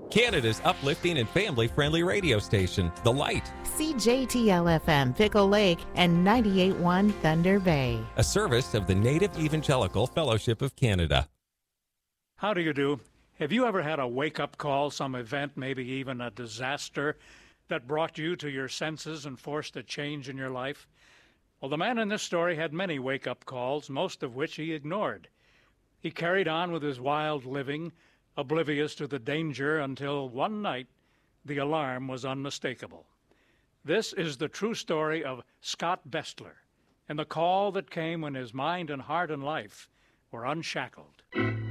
Canada's uplifting and family-friendly radio station, The Light. CJTL-FM Pickle Lake and 98.1 Thunder Bay. A service of the Native Evangelical Fellowship of Canada. How do you do? Have you ever had a wake-up call, some event, maybe even a disaster, that brought you to your senses and forced a change in your life? Well, the man in this story had many wake-up calls, most of which he ignored. He carried on with his wild living, oblivious to the danger, until one night the alarm was unmistakable. This is the true story of Scott Bestler and the call that came when his mind and heart and life were unshackled.